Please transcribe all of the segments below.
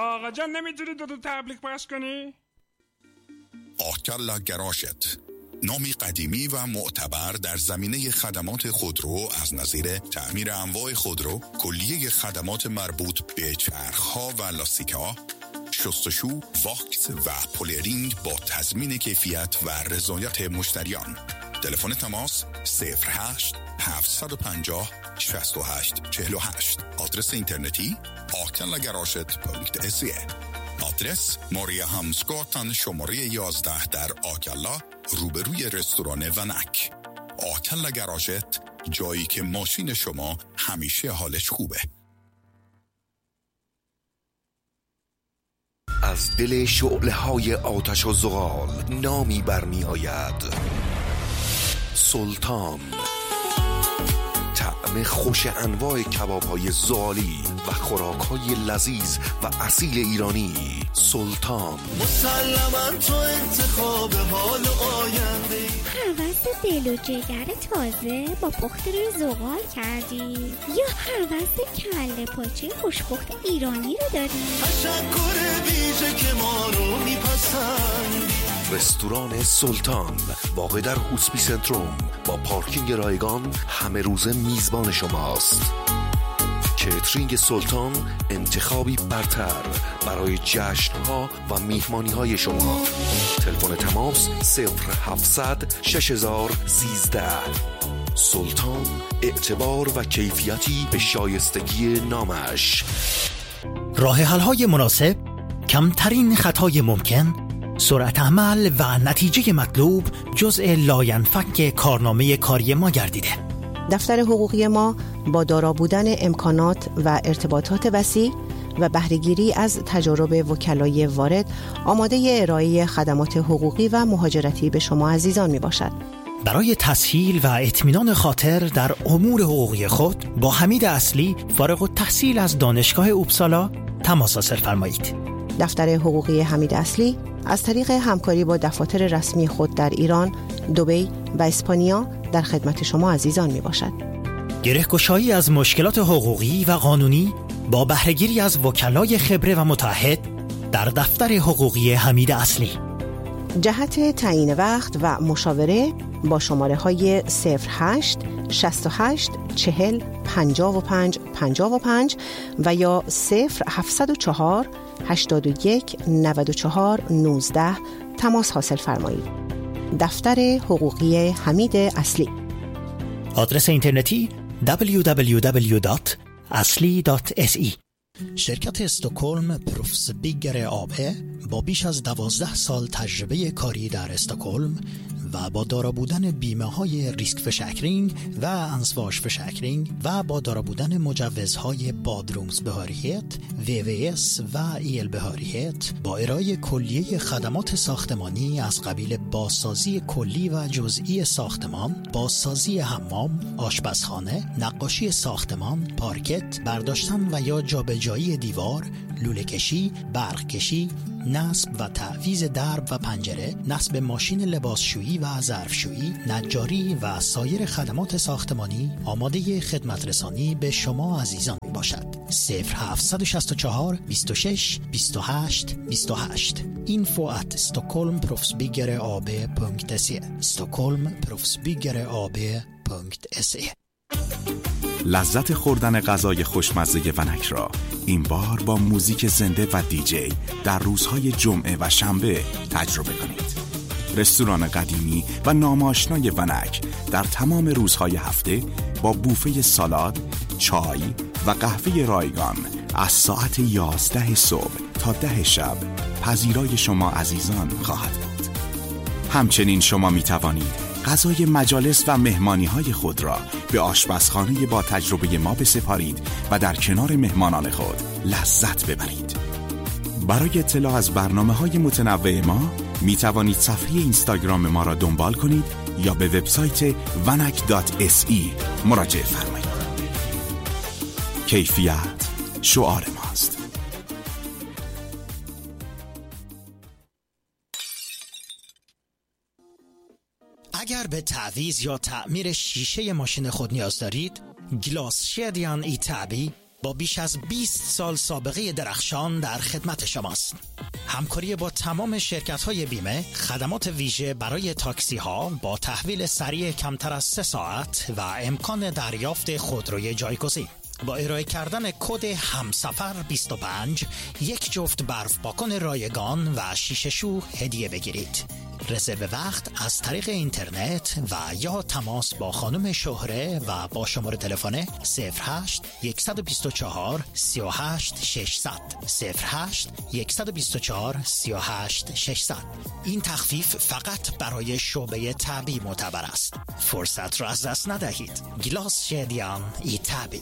آقا جان نمیتونی دو تبلیغ پخش کنی؟ آکلا گراشت، نامی قدیمی و معتبر در زمینه خدمات خودرو از نظیر تعمیر انواع خودرو، کلیه خدمات مربوط به چرخ‌ها و لاستیک‌ها، شستشو، واکس و پولرینگ با تضمین کیفیت و رضایت مشتریان. تلفن تماس 08 750 68 48. آدرس اینترنتی akellagaraget.se. آدرس ماریا همسگاتن شماره 11 در آکلا، روبروی رستوران ونک. آکلا گراژت، جایی که ماشین شما همیشه حالش خوبه. از دل شعله‌های آتش و زغال نامی برمی آید: سلطان. طعم خوش انواع کباب‌های زغالی و خوراک‌های لذیذ و اصیل ایرانی. سلطان. مسلماً تو انتخاب حال آینده. هوس دل و جگر تازه با پخت روی زغال کردی یا هوس کله پاچه خوشپخت ایرانی رو داری؟ تشکر ویژه که ما رو میپسندی. رستوران سلطان واقع در هوسپی سنتروم با پارکینگ رایگان همه روزه میزبان شماست. کیترینگ سلطان انتخابی برتر برای جشن‌ها و میهمانی‌های شما. تلفن تماس 0700 6013. سلطان، اعتبار و کیفیتی به شایستگی نامش. راه حل‌های مناسب، کمترین خطای ممکن، سرعت عمل و نتیجه مطلوب جزء لاینفک کارنامه کاری ما گردیده. دفتر حقوقی ما با دارا بودن امکانات و ارتباطات وسیع و بهره‌گیری از تجارب وکلای وارد آماده ارائه خدمات حقوقی و مهاجرتی به شما عزیزان می باشد. برای تسهیل و اطمینان خاطر در امور حقوقی خود با حمید اصلی فارغ التحصیل از دانشگاه اوبسالا تماس حاصل فرمایید. دفتر حقوقی حمید اصلی از طریق همکاری با دفاتر رسمی خود در ایران، دبی و اسپانیا در خدمت شما عزیزان می باشد. گره‌گشایی از مشکلات حقوقی و قانونی با بهره‌گیری از وکلای خبره و متعهد در دفتر حقوقی حمید اصلی. جهت تعیین وقت و مشاوره با شماره های 08 68 40 55 55 و یا 0704 81 94 19 تماس حاصل فرمایید. دفتر حقوقی حمید اصلی. آدرس اینترنتی www.asli.se. شرکت استکهلم پروفس بیگر آب با بیش از 12 سال تجربه کاری در استکهلم و با دارا بودن بیمه های ریسک فشکرینگ و انسواش فشکرینگ و با دارا بودن مجوزهای بادرومز بهاریت، VVS و ایل بهاریت با ارائه کلیه خدمات ساختمانی از قبیل بازسازی کلی و جزئی ساختمان، بازسازی حمام، آشپزخانه، نقاشی ساختمان، پارکت، برداشتن و یا جابجایی دیوار، لوله کشی، برق کشی، نصب و تعویض درب و پنجره، نصب ماشین لباسشویی و ظرفشویی، نجاری و سایر خدمات ساختمانی آماده خدمت رسانی به شما عزیزان می باشد. 0764 26 28 28. info@stockholmproffsbyggeraab.se. stockholmproffsbyggeraab.se. لذت خوردن غذای خوشمزه ونک را این بار با موزیک زنده و دیجی در روزهای جمعه و شنبه تجربه کنید. رستوران قدیمی و ناماشنای ونک در تمام روزهای هفته با بوفه سالاد، چای و قهوه رایگان از ساعت 11 صبح تا 10 شب پذیرای شما عزیزان خواهد بود. همچنین شما می توانید غذای مجالس و مهمانی‌های خود را به آشپزخانه با تجربه ما بسپارید و در کنار مهمانان خود لذت ببرید. برای اطلاع از برنامه‌های متنوع ما می توانید صفحه اینستاگرام ما را دنبال کنید یا به وبسایت vanak.se مراجعه فرمایید. کیفیت شعار ماست. اگر به تعویض یا تعمیر شیشه ماشین خود نیاز دارید، گلاس شدیان ای تعبی با بیش از 20 سال سابقه درخشان در خدمت شماست. همکاری با تمام شرکت‌های بیمه، خدمات ویژه برای تاکسی‌ها با تحویل سریع کمتر از 3 ساعت و امکان دریافت خودروی جایگزین. با ارائه کردن کد همسفر 25 یک جفت برف پاکن رایگان و شیشه شو هدیه بگیرید. رزرو وقت از طریق اینترنت و یا تماس با خانم شهره و با شماره تلفن 08 124 38 600 08 124 38 600. این تخفیف فقط برای شعبه طبی معتبر است. فرصت را از دست ندهید. گلاس شدیان ای طبی.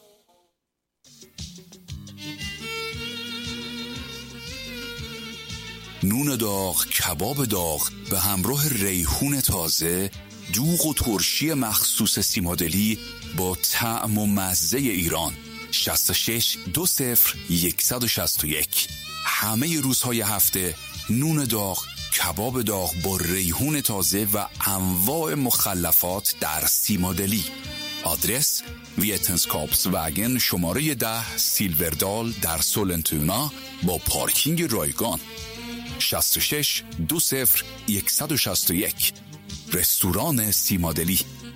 نون داغ، کباب داغ به همراه ریحون تازه، دوغ و ترشی مخصوص سیمادلی با طعم و مزه ایران. 66 20 161. همه روزهای هفته نون داغ، کباب داغ با ریحون تازه و انواع مخلفات در سیمادلی. آدرس ویتنسکاپس وگن شماره 10 سیلوردال در سولنتونا با پارکینگ رایگان. 66 20 161. رستوران سیمادلی.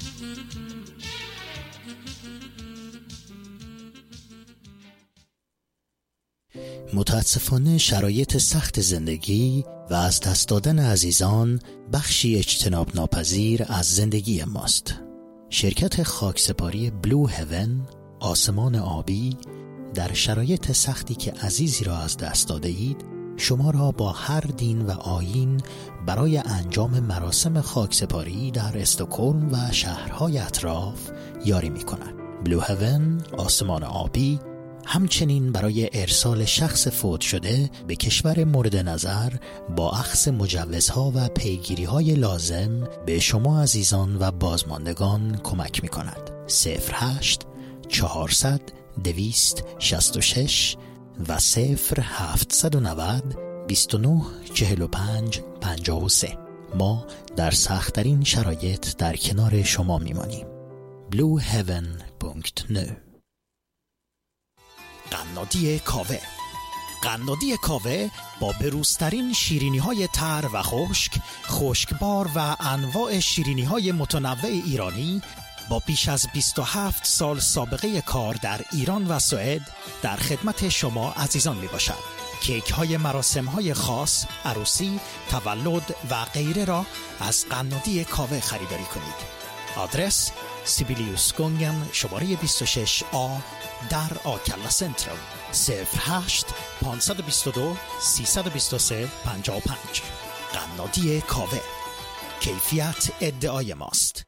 متاسفانه شرایط سخت زندگی و از دست دادن عزیزان بخشی اجتناب ناپذیر از زندگی ماست. شرکت خاکسپاری بلو هیون، آسمان آبی، در شرایط سختی که عزیزی را از دست داده اید شما را با هر دین و آیین برای انجام مراسم خاکسپاری در استکهلم و شهرهای اطراف یاری می کند. بلو هیون، آسمان آبی، همچنین برای ارسال شخص فوت شده به کشور مورد نظر با اخذ مجوزها و پیگیری‌های لازم به شما عزیزان و بازماندگان کمک می کند. 08 400 266 و 0790 29 45 53. ما در سخت‌ترین شرایط در کنار شما میمانیم. blueheaven.nu. قنادی کاوه. قنادی کاوه با بروزترین شیرینی‌های تر و خشکبار و انواع شیرینی‌های متنوع ایرانی با بیش از 27 سال سابقه کار در ایران و سوئد در خدمت شما عزیزان می باشد. کیک های مراسم های خاص، عروسی، تولد و غیره را از قنادی کاوه خریداری کنید. آدرس سیبیلیوس گونگن شماره 26A در آکلا سنترال. 08 522 323 55. قنادی کاوه. کیفیت ادعای ماست.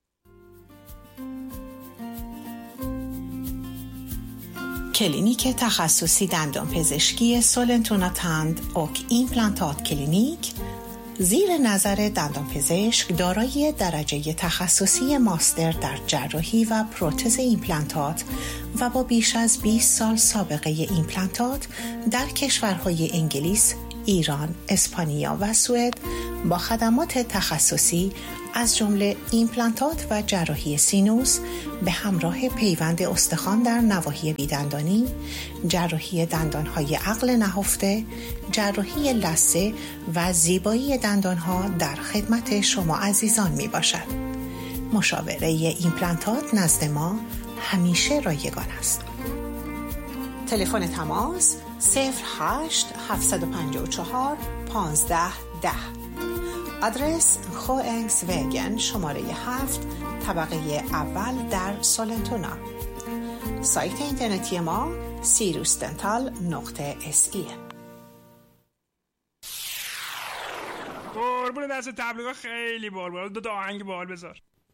کلینیک تخصصی دندانپزشکی سولنتونا تند اوک ایمپلانتات کلینیک زیر نظر دندانپزشک دارای درجه تخصصی ماستر در جراحی و پروتز ایمپلانتات و با بیش از 20 سال سابقه ایمپلانتات در کشورهای انگلیس، ایران، اسپانیا و سوئد با خدمات تخصصی از جمله ایمپلانتات و جراحی سینوس به همراه پیوند استخوان در نواحی بیدندانی، جراحی دندانهای عقل نهفته، جراحی لثه و زیبایی دندانها در خدمت شما عزیزان می باشد. مشاوره ایمپلانتات نزد ما همیشه رایگان است. تلفن تماس 08 754 1510. آدرس خوانگس وگن شماره 7 طبقه اول در سولنتونا. سایت اینترنتی ما sirusdental.se. قربون دست تبلیغا خیلی بال دو آهنگ بال بذار.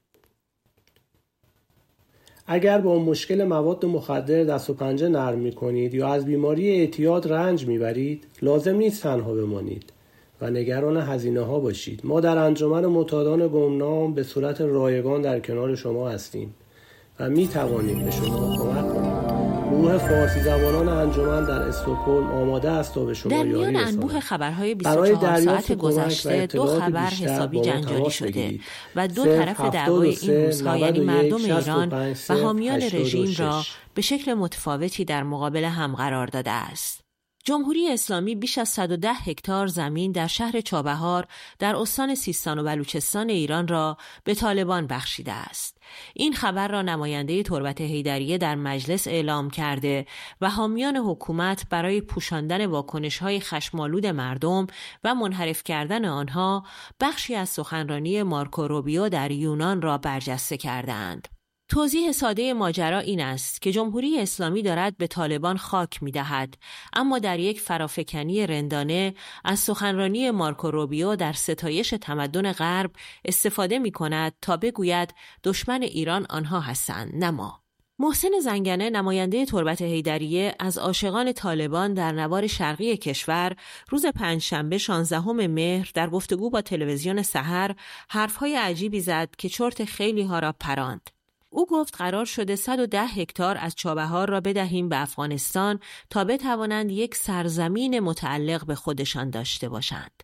اگر با مشکل مواد مخدر دست و پنجه نرم می‌کنید یا از بیماری اعتیاد رنج می‌برید، لازم نیست تنها بمانید و نگران هزینه‌ها باشید. ما در انجمن معتادان گمنام به صورت رایگان در کنار شما هستیم و می‌توانیم به شما کمک کنیم. گروه فارسی زبانان انجمن در استکهلم آماده است تا به شما یاری رساند. در میان انبوه خبرهای 24 ساعت گذشته 2 خبر حسابی جنجالی شده و 2 طرف دعوای این روزها یعنی مردم ایران و حامیان رژیم را به شکل متفاوتی در مقابل هم قرار داده است. جمهوری اسلامی بیش از 110 هکتار زمین در شهر چابهار در استان سیستان و بلوچستان ایران را به طالبان بخشیده است. این خبر را نماینده تربت حیدریه در مجلس اعلام کرده و حامیان حکومت برای پوشاندن واکنش‌های خشم‌آلود مردم و منحرف کردن آنها بخشی از سخنرانی مارکو روبیو در یونان را برجسته کردند. توضیح ساده ماجرا این است که جمهوری اسلامی دارد به طالبان خاک می‌دهد، اما در یک فرافکنی رندانه از سخنرانی مارکو روبیو در ستایش تمدن غرب استفاده می‌کند تا بگوید دشمن ایران آنها هستند نه ما. محسن زنگنه نماینده تربت حیدریه از عاشقان طالبان در نوار شرقی کشور روز پنجشنبه 16 مهر در گفتگو با تلویزیون سحر حرف‌های عجیبی زد که چرت خیلی‌ها را پراند. او گفت قرار شده 110 هکتار از چابهار را بدهیم به افغانستان تا بتوانند یک سرزمین متعلق به خودشان داشته باشند.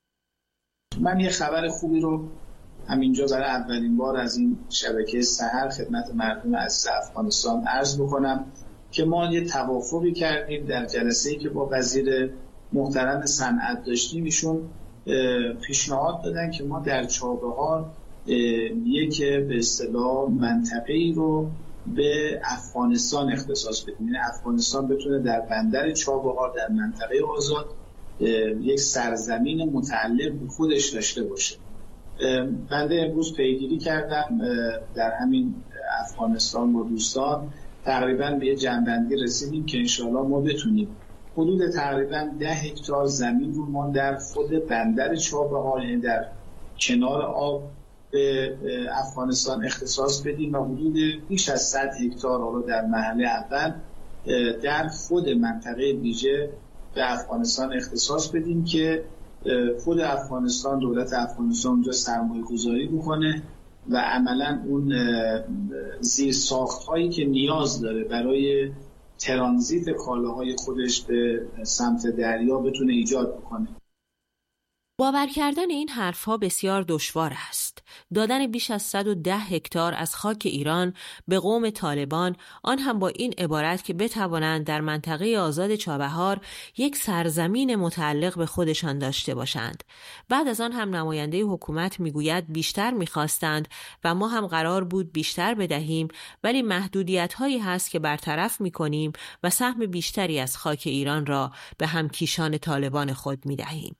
من یه خبر خوبی رو همینجا برای اولین بار از این شبکه سحر خدمت مردم عزیز افغانستان عرض بکنم که ما یه توافقی کردیم در جلسه‌ای که با وزیر محترم صنعت داشتیم. ایشون پیشنهاد دادن که ما در چابهار یک به اصطلاح منطقه‌ای رو به افغانستان اختصاص بدیم، یعنی افغانستان بتونه در بندر چابهار در منطقه آزاد یک سرزمین متعلق به خودش داشته باشه. بنده امروز پیگیری کردم در همین افغانستان با دوستان تقریبا به یه جنبندی رسیدیم که انشاءالله ما بتونیم حدود تقریبا 10 هکتار زمین رو ما در خود بندر چابهار، یعنی در کنار آب، به افغانستان اختصاص بدیم و حدود بیش از 100 هکتار رو در مرحله اول در خود منطقه ویژه به افغانستان اختصاص بدیم که خود افغانستان، دولت افغانستان اونجا سرمایه گذاری بکنه و عملا اون زیر ساخت هایی که نیاز داره برای ترانزیت کالاهای خودش به سمت دریا بتونه ایجاد بکنه. باور کردن این حرفها بسیار دشوار است. دادن بیش از 110 هکتار از خاک ایران به قوم طالبان، آن هم با این عبارت که بتوانند در منطقه آزاد چابهار یک سرزمین متعلق به خودشان داشته باشند. بعد از آن هم نماینده حکومت میگوید بیشتر میخواستند و ما هم قرار بود بیشتر بدهیم، ولی محدودیت هایی هست که برطرف میکنیم و سهم بیشتری از خاک ایران را به همکیشان طالبان خود میدهیم.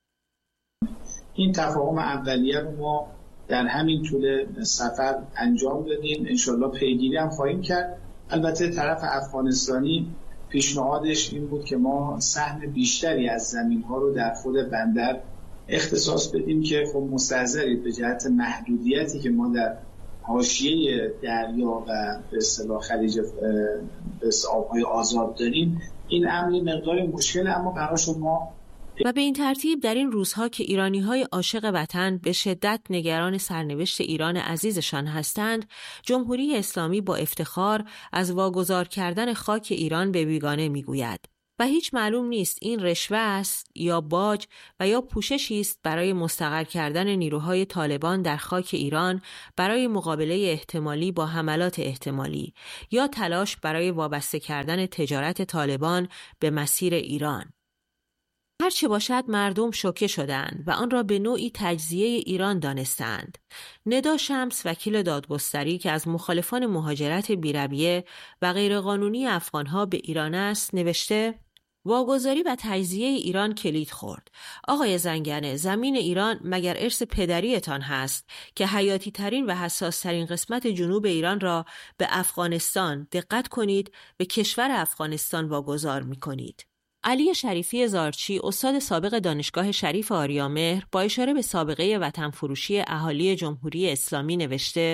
این تفاهم اولیه رو ما در همین طول سفر انجام دادیم، انشالله پیگیری هم خواهیم کرد. البته طرف افغانستانی پیشنهادش این بود که ما سهم بیشتری از زمین‌ها رو در خود بندر اختصاص بدیم که خب مستحضرید به جهت محدودیتی که ما در حاشیه دریا و به اصطلاح خلیج آب‌های آزاد داریم، این امری مقدار مشکل، اما برای شما و به این ترتیب در این روزها که ایرانی‌های عاشق وطن به شدت نگران سرنوشت ایران عزیزشان هستند، جمهوری اسلامی با افتخار از واگذار کردن خاک ایران به بیگانه میگوید و هیچ معلوم نیست این رشوه است یا باج و یا پوششی است برای مستقر کردن نیروهای طالبان در خاک ایران برای مقابله احتمالی با حملات احتمالی یا تلاش برای وابسته کردن تجارت طالبان به مسیر ایران. هرچه باشد مردم شوکه شدند و آن را به نوعی تجزیه ایران دانستند. ندا شمس وکیل دادگستری که از مخالفان مهاجرت بی‌رویه و غیرقانونی افغانها به ایران است نوشته: واگذاری و تجزیه ایران کلید خورد. آقای زنگنه، زمین ایران مگر ارث پدریتان هست که حیاتی ترین و حساس ترین قسمت جنوب ایران را به افغانستان، دقت کنید، به کشور افغانستان واگذار می کنید. علی شریفی زارچی، استاد سابق دانشگاه شریف آریامهر، با اشاره به سابقه وطن فروشی اهالی جمهوری اسلامی نوشته: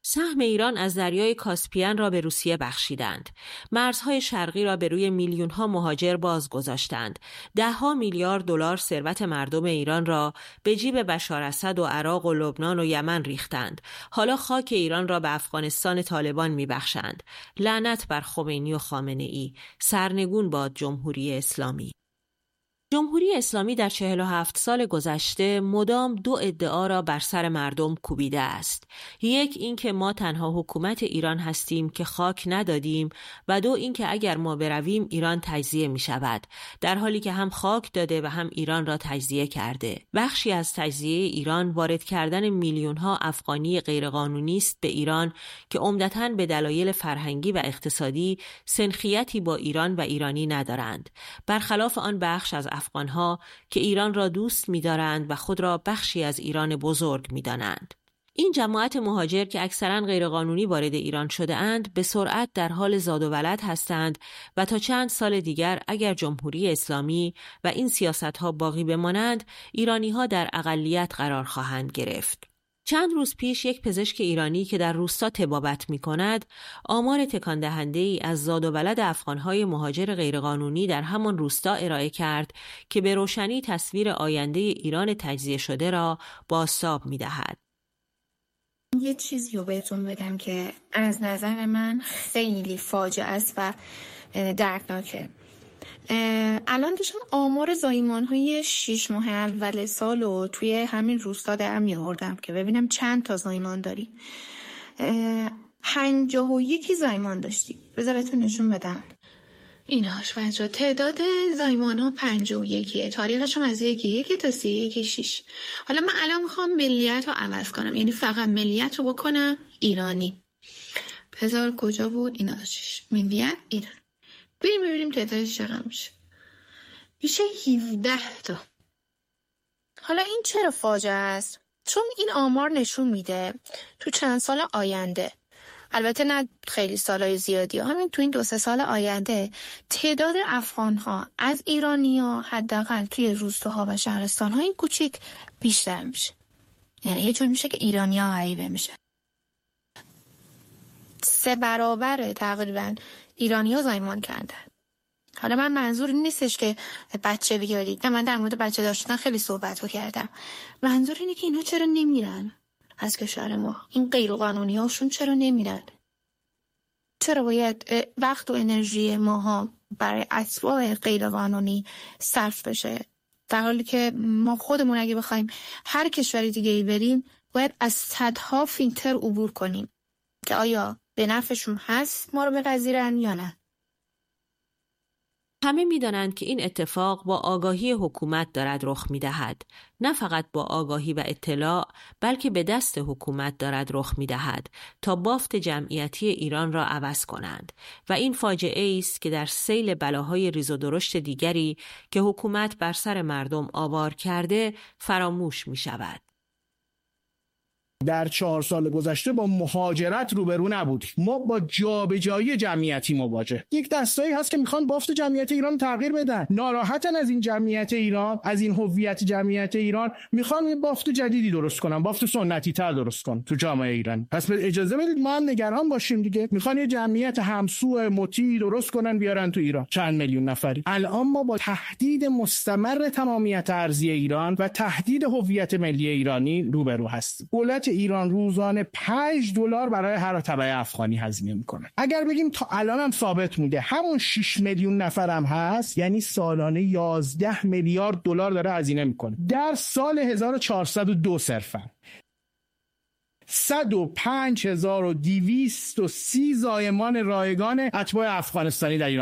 سهم ایران از دریای کاسپین را به روسیه بخشیدند. مرزهای شرقی را به روی میلیون‌ها مهاجر باز گذاشتند. 10 میلیارد دلار ثروت مردم ایران را به جیب بشار اسد و عراق و لبنان و یمن ریختند. حالا خاک ایران را به افغانستان طالبان میبخشند. لعنت بر خمینی و خامنه‌ای. سرنگون باد جمهوری اسلامی. جمهوری اسلامی در 47 سال گذشته مدام 2 ادعا را بر سر مردم کوبیده است. یک، این که ما تنها حکومت ایران هستیم که خاک ندادیم و 2، این که اگر ما برویم ایران تجزیه می شود، در حالی که هم خاک داده و هم ایران را تجزیه کرده. بخشی از تجزیه ایران وارد کردن میلیون‌ها افغانی غیرقانونی است به ایران که عمدتاً به دلایل فرهنگی و اقتصادی سنخیتی با ایران و ایرانی ندارند، برخلاف آن بخش از افغانها که ایران را دوست می‌دارند و خود را بخشی از ایران بزرگ می‌دانند. این جماعت مهاجر که اکثراً غیرقانونی وارد ایران شده اند به سرعت در حال زاد و ولد هستند و تا چند سال دیگر اگر جمهوری اسلامی و این سیاست‌ها باقی بمانند ایرانی‌ها در اقلیت قرار خواهند گرفت. چند روز پیش یک پزشک ایرانی که در روستا طبابت می‌کند آمار تکان دهنده‌ای از زاد و ولد افغان‌های مهاجر غیرقانونی در همان روستا ارائه کرد که به روشنی تصویر آینده ایران تجزیه شده را بازتاب می‌دهد. یه چیزی رو بهتون بگم که از نظر من خیلی فاجعه است و دردناکه. الان داشتم آمار زایمان‌های 6 ماه اول سال رو توی همین روستا در می‌آوردم که ببینم چند تا زایمان داریم. 51 زایمان داشتیم. بذار بهتون نشون بدم. ایناش بچه‌ها تعداد زایمان‌ها 51، تاریخش هم از 1 تا 31-6. حالا من الان میخوام ملیت رو عوض کنم، یعنی فقط ملیت رو بکنم ایرانی. بذار کجا بود؟ ایناش ملیت ایران. ببینیم تعدادش چقدر میشه 17 تا. حالا این چرا فاجعه است؟ چون این آمار نشون میده تو چند سال آینده، البته نه خیلی سالای زیادی، همین تو این 2-3 سال آینده تعداد افغان‌ها از ایرانی‌ها حداقل توی روستاها و شهرستان‌های این کوچیک بیشتر میشه. یعنی یه جور میشه که ایرانی‌ها غریبه میشه. 3 برابر تقریبا ایرانی‌ها زایمان کردن. حالا من منظور این نیستش که بچه بیارید، نه، من در مورد بچه داشتن خیلی صحبت کردم. منظور اینه که اینا چرا نمیرن از کشور ما؟ این غیر قانونی هاشون چرا نمیرن؟ چرا باید وقت و انرژی ماها برای اتباع غیر قانونی صرف بشه، در حالی که ما خودمون اگه بخوایم هر کشوری دیگه ای بریم باید از صدها فیلتر عبور کنیم که آیا به نفعشون هست ما رو بپذیرن یا نه. همه می‌دانند که این اتفاق با آگاهی حکومت دارد رخ می‌دهد. نه فقط با آگاهی و اطلاع، بلکه به دست حکومت دارد رخ می‌دهد تا بافت جمعیتی ایران را عوض کنند و این فاجعه است که در سیل بلاهای ریز و درشت دیگری که حکومت بر سر مردم آوار کرده فراموش می‌شود. در 4 سال گذشته با مهاجرت روبرو نبودیم، ما با جابجایی جمعیتی مواجه. یک دستایی هست که میخوان بافت جمعیت ایران تغییر بدن، ناراحتن از این جمعیت ایران، از این هویت جمعیت ایران، میخوان یه بافت جدیدی درست کنن، بافت سنتی تر درست کنن تو جامعه ایران. پس اجازه بدید ما هم نگران باشیم دیگه. میخوان یه جمعیت همسو مطیع درست کنن بیارن تو ایران، چند میلیون نفری. الان ما با تهدید مستمر تمامیت ارضی ایران و تهدید هویت ملی ایرانی روبرو هستیم. دولت ایران روزانه $5 برای هر تبع افغانی هزینه میکنه. اگر بگیم تا الان هم ثابت موده همون 6 میلیون نفر هم هست، یعنی سالانه 11 میلیارد دلار داره هزینه میکنه. در سال 1402 صرفا 105,230 زایمان رایگان اتباع افغانستانی در ایران